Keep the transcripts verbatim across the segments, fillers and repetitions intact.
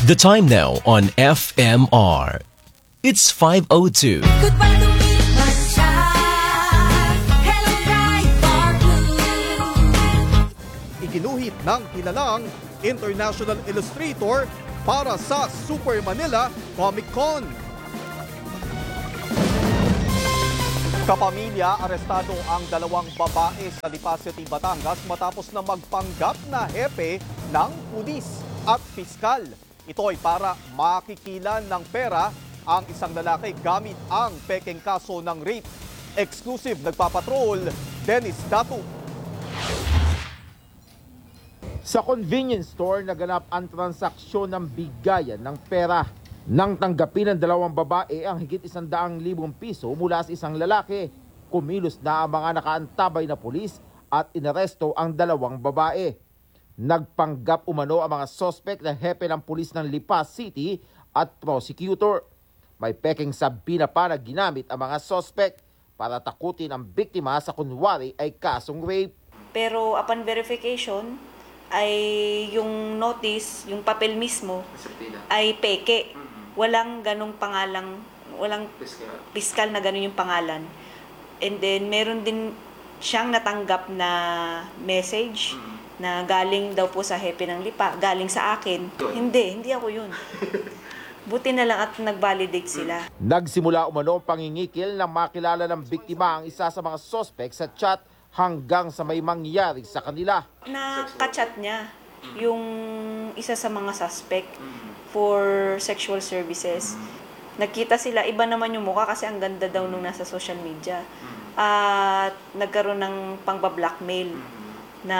The time now on F M R. It's five oh two. Goodbye to me, Hello, driver blue. Iginuhit ng kilalang international illustrator para sa Super Manila Comic Con. Kapamilya, arestado ang dalawang babae sa Lipa City, Batangas matapos na magpanggap na hepe ng pulis at piskal. Ito ay para makikilan ng pera ang isang lalaki gamit ang pekeng kaso ng rape. Exclusive nagpapatrol, Dennis Datu. Sa convenience store, naganap ang transaksyon ng bigayan ng pera. Nang tanggapin ng dalawang babae ang higit isang daang libong piso mula sa isang lalaki, kumilos na ang mga nakaantabay na pulis at inaresto ang dalawang babae. Nagpanggap umano ang mga sospek na hepe ng pulis ng Lipa City at prosecutor. May pekeng sabina pa na ginamit ang mga sospek para takutin ang biktima sa kunwari ay kasong rape. Pero upon verification, ay yung notice, yung papel mismo, ay peke. Walang ganong pangalang, walang piskal na ganon yung pangalan. And then, meron din siyang natanggap na message na galing daw po sa hepe ng Lipa, galing sa akin. Hindi, hindi ako yun. Buti na lang at nag-validate sila. Nagsimula umano ang pangingikil ng makilala ng biktima ang isa sa mga suspect sa chat hanggang sa may mangyari sa kanila. Nakachat niya yung isa sa mga suspect for sexual services. Nagkita sila, iba naman yung mukha kasi ang ganda daw nung nasa social media. At nagkaroon ng pangba-blackmail na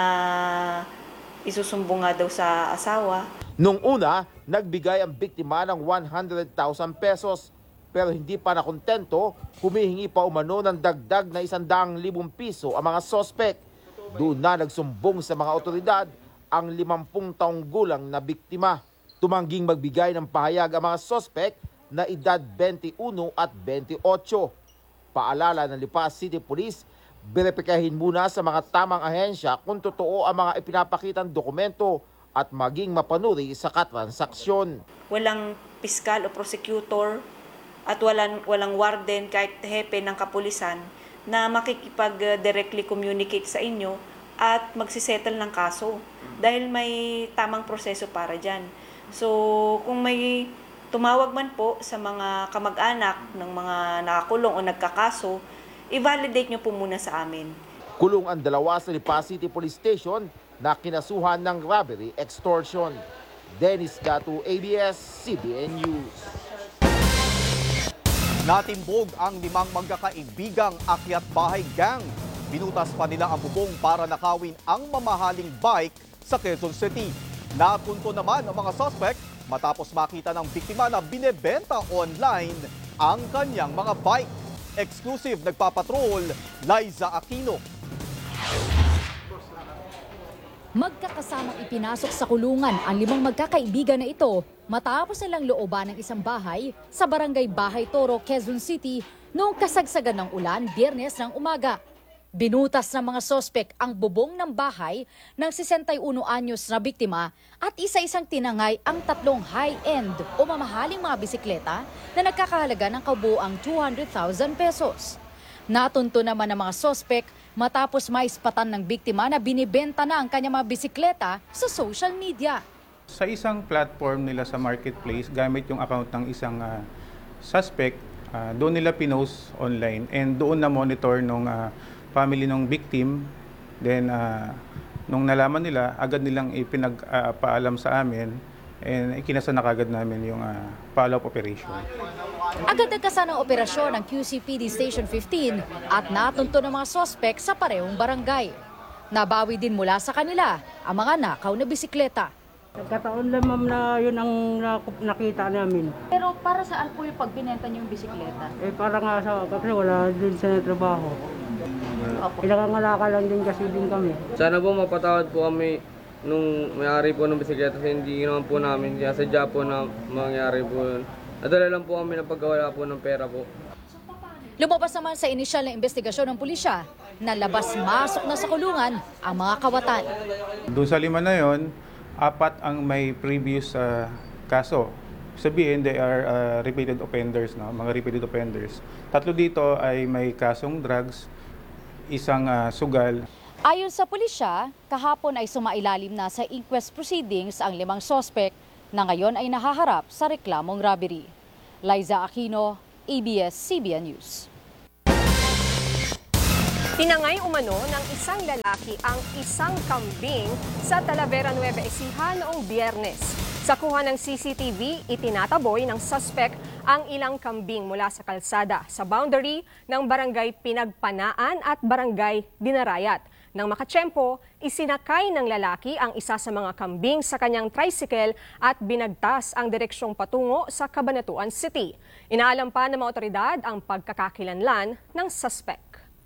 isusumbong nga daw sa asawa. Nung una, nagbigay ang biktima ng one hundred thousand pesos. Pero hindi pa nakontento, humihingi pa umano ng dagdag na isandaang libong piso ang mga sospek. Doon na nagsumbong sa mga otoridad ang limampung taong gulang na biktima. Tumangging magbigay ng pahayag ang mga sospek na edad twenty-one at twenty-eight. Paalala ng Lipa City Police, beripikahin muna sa mga tamang ahensya kung totoo ang mga ipinapakitang dokumento at maging mapanuri sa katransaksyon. Walang piskal o prosecutor at walang, walang warden kahit hepe ng kapulisan na makikipag-directly communicate sa inyo at magsisettle ng kaso dahil may tamang proseso para dyan. So kung may tumawag man po sa mga kamag-anak ng mga nakakulong o nagkakaso, i-validate nyo po muna sa amin. Kulong ang dalawa sa Lipa City Police Station na kinasuhan ng robbery extortion. Dennis Datu, A B S C B N News. Natimbog ang limang magkakaibigang akyat bahay gang. Binutas pa nila ang bubong para nakawin ang mamahaling bike sa Quezon City. Natunto naman ang mga suspect matapos makita ng biktima na binebenta online ang kanyang mga bike. Exclusive nagpapatrol, Liza Aquino. Magkakasamang ipinasok sa kulungan ang limang magkakaibigan na ito matapos nilang looban ng isang bahay sa barangay Bahay Toro, Quezon City noong kasagsagan ng ulan Biyernes ng umaga. Binutas ng mga sospek ang bubong ng bahay ng sesentayuno anyos na biktima at isa-isang tinangay ang tatlong high-end o mamahaling mga bisikleta na nagkakahalaga ng kabuuang two hundred thousand pesos. Natunto naman ng mga sospek matapos maispatan ng biktima na binibenta na ang kanyang mga bisikleta sa social media. Sa isang platform nila sa marketplace, gamit yung account ng isang uh, suspect, uh, doon nila pinost online and doon na monitor nung uh, family ng victim. Then uh, nung nalaman nila, agad nilang ipinagpaalam uh, sa amin and ikinasa na kagad namin yung uh, follow-up operation. Agad nagkasa ng operasyon ng Q C P D Station fifteen at natunto ng mga sospek sa parehong barangay. Nabawi din mula sa kanila ang mga nakaw na bisikleta. Nagkataon lang ma'am na yun ang nakita namin. Pero para saan po yung pagbinenta niyo yung bisikleta? Eh para nga sa kasi wala din sa trabaho. Pinangangalaka lang din kasi din kami. Sana po mapatawad po kami nung may-ari po ng bisikleta kasi hindi naman po namin sadya po na mangyari po yun. Nadala lang po kami ng pagkawala po ng pera po. Lumabas naman sa inisyal na investigasyon ng pulisya na labas-masok na sa kulungan ang mga kawatan. Doon sa lima na yon, apat ang may previous uh, kaso. Sabihin, they are uh, repeated offenders, no? Mga repeated offenders. Tatlo dito ay may kasong drugs, isang uh, sugal. Ayon sa pulisya, kahapon ay sumailalim na sa inquest proceedings ang limang sospek na ngayon ay nahaharap sa reklamong robbery. Liza Aquino, A B S C B N News. Tinangay umano ng isang lalaki ang isang kambing sa Talavera Nueva Ecija noong Biyernes. Sa kuha ng C C T V, itinataboy ng suspect ang ilang kambing mula sa kalsada sa boundary ng Barangay Pinagpanaan at Barangay Dinarayat. Nang makatsyempo, isinakay ng lalaki ang isa sa mga kambing sa kanyang tricycle at binagtas ang direksyong patungo sa Cabanatuan City. Inaalam pa ng mga otoridad ang pagkakakilanlan ng suspect.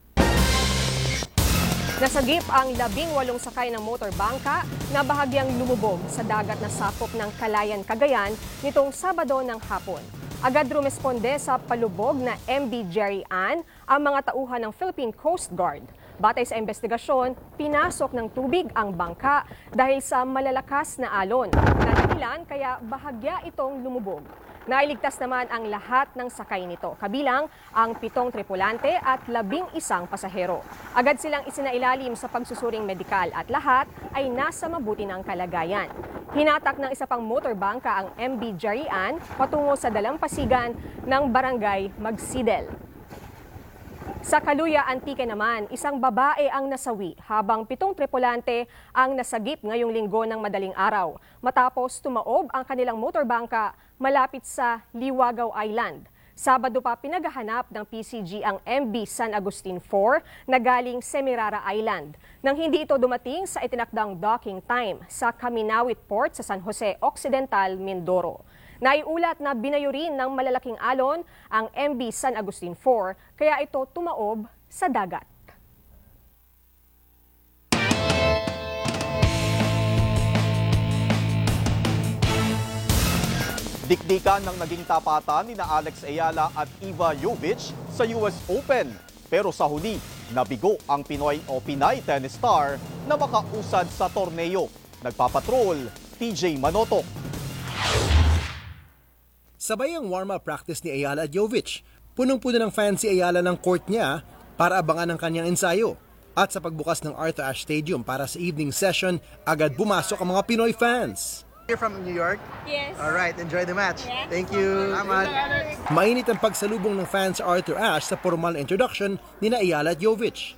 Nasagip ang labing walong sakay ng motorbangka na bahagyang lumubog sa dagat na sakop ng Calayan, Cagayan nitong Sabado ng hapon. Agad rumesponde sa palubog na M V Jerry Ann ang mga tauhan ng Philippine Coast Guard. Batay sa investigasyon, pinasok ng tubig ang bangka dahil sa malalakas na alon na dahilan kaya bahagya itong lumubog. Nailigtas naman ang lahat ng sakay nito, kabilang ang pitong tripulante at labing isang pasahero. Agad silang isinailalim sa pagsusuring medikal at lahat ay nasa mabuti ng kalagayan. Hinatak ng isa pang motorbangka ang M V Jerry Ann patungo sa dalampasigan ng Barangay Magsidel. Sa Caluya, Antique naman, isang babae ang nasawi habang pitong tripulante ang nasagip ngayong linggo ng madaling araw matapos tumaob ang kanilang motorbangka malapit sa Liwagaw Island. Sabado pa pinaghahanap ng P C G ang M V San Agustin four na galing Semirara Island. Nang hindi ito dumating sa itinakdang docking time sa Kaminawit Port sa San Jose Occidental, Mindoro. Naiulat na binayo rin ng malalaking alon ang M V San Agustin four kaya ito tumaob sa dagat. Dikdikan ng naging tapatan ni na Alex Ayala at Eva Jovic sa U S Open. Pero sa huli, nabigo ang Pinoy o Pinay tennis star na makausad sa torneo. Nagpapatrol, T J Manotok. Sabay ang warm-up practice ni Ayala at Jovic. Punong-puno ng fans si Ayala ng court niya para abangan ang kanyang ensayo. At sa pagbukas ng Arthur Ashe Stadium para sa evening session, agad pumasok ang mga Pinoy fans. You're from New York? Yes. All right, enjoy the match. Yeah. Thank you. Salamat. Mainit ang pagsalubong ng fans sa Arthur Ashe sa formal na introduction ni na Ayala at Jovic.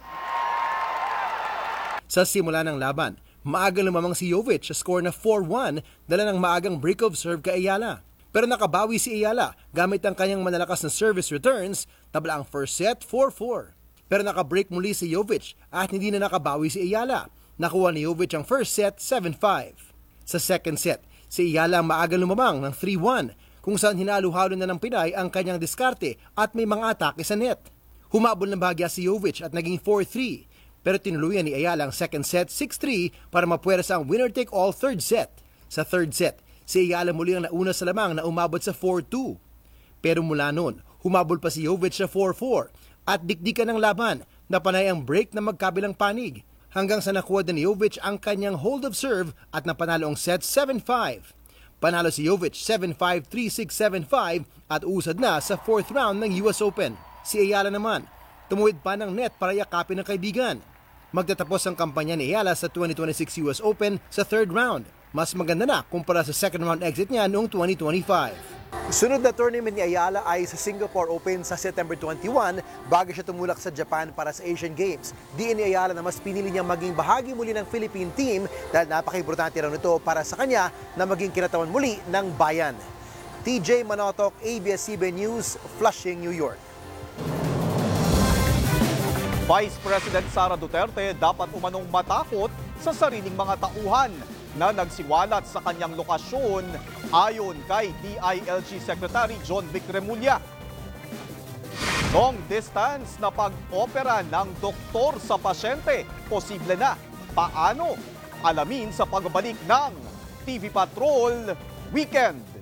Sa simula ng laban, maaga lumamang si Jovic sa score na four one dala ng maagang break of serve kay Ayala. Pero nakabawi si Ayala gamit ang kanyang manalakas na service returns, tabla ang first set four four. Pero nakabreak muli si Jovic at hindi na nakabawi si Ayala. Nakuha ni Jovic ang first set seven five. Sa second set, si Ayala ang maaga lumamang ng three one kung saan hinalo-halo na ng Pinay ang kanyang diskarte at may mga atake sa net. Humabol ng bahagya si Jovic at naging four three pero tinuluyan ni Ayala ang second set six three para mapuwersa ang winner-take-all third set. Sa third set, si Ayala muli ang nauna sa lamang na umabot sa four two. Pero mula noon, humabol pa si Jovic sa four four at dikdikan ng laban na panay ang break na magkabilang panig hanggang sa nakuha din ni Jovic ang kanyang hold of serve at napanalo ang set seven five. Panalo si Jovic seven five, three six, seven five at usad na sa fourth round ng U S Open. Si Ayala naman, tumuwid pa ng net para yakapin ng kaibigan. Magtatapos ang kampanya ni Ayala sa twenty twenty-six U S Open sa third round. Mas maganda na kumpara sa second round exit niya noong twenty twenty-five. Sunod na tournament ni Ayala ay sa Singapore Open sa September twenty-one bago siya tumulak sa Japan para sa Asian Games. Diin ni Ayala na mas pinili niyang maging bahagi muli ng Philippine team dahil napaka-importante raw nito para sa kanya na maging kinatawan muli ng bayan. T J Manotok, A B S C B N News, Flushing, New York. Vice President Sara Duterte dapat umanong matakot sa sariling mga tauhan na nagsiwalat sa kanyang lokasyon ayon kay D I L G Secretary John Vic Remulla. Long distance na pag-opera ng doktor sa pasyente, posible na. Paano? Alamin sa pagbalik ng T V Patrol Weekend.